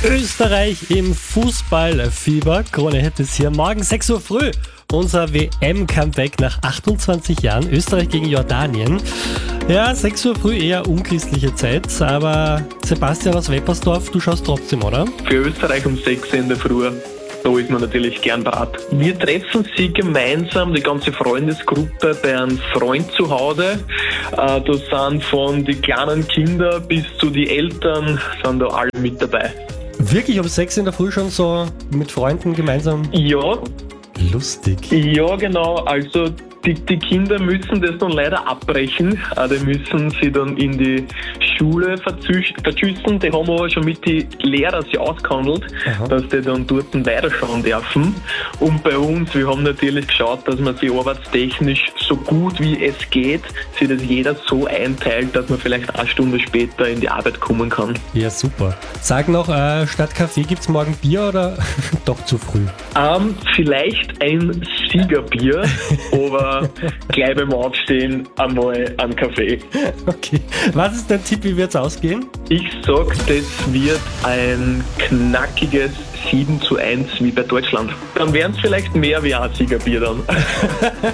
Österreich im Fußballfieber. Krone Hit ist hier. Morgen 6 Uhr früh. Unser WM-Comeback nach 28 Jahren. Österreich gegen Jordanien. Ja, 6 Uhr früh eher unchristliche Zeit. Aber Sebastian aus Weppersdorf, du schaust trotzdem, oder? Für Österreich um 6 in der Früh. Da ist man natürlich gern bereit. Wir treffen sie gemeinsam, die ganze Freundesgruppe, bei einem Freund zu Hause. Da sind von die kleinen Kinder bis zu die Eltern, sind da alle mit dabei. Wirklich um 6 in der Früh schon so mit Freunden gemeinsam? Ja. Lustig. Ja, genau. Also die Kinder müssen das dann leider abbrechen. Die müssen sie dann in die Schule vertschüssen. Die haben aber schon mit den Lehrern sich ausgehandelt, dass die dann dort weiterschauen dürfen. Und bei uns, wir haben natürlich geschaut, dass man sich arbeitstechnisch so gut wie es geht, sich das jeder so einteilt, dass man vielleicht eine Stunde später in die Arbeit kommen kann. Ja, super. Sag noch, statt Kaffee gibt's morgen Bier oder doch zu früh? Vielleicht ein Siegerbier, aber gleich beim Aufstehen einmal einen Kaffee. Okay. Was ist dein Tipp, wie wird's ausgehen? Ich sag, das wird ein knackiges 7:1 wie bei Deutschland. Dann wären es vielleicht mehr wie ein Siegerbier dann.